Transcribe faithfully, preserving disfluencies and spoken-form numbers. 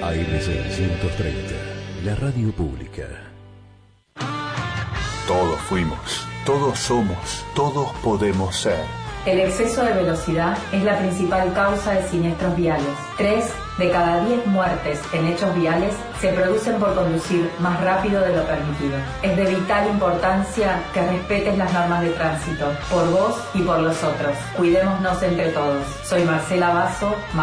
A M seiscientos treinta, la radio pública. Todos fuimos, todos somos, todos podemos ser. El exceso de velocidad es la principal causa de siniestros viales. Tres de cada diez muertes en hechos viales se producen por conducir más rápido de lo permitido. Es de vital importancia que respetes las normas de tránsito, por vos y por los otros. Cuidémonos entre todos. Soy Marcela Basso.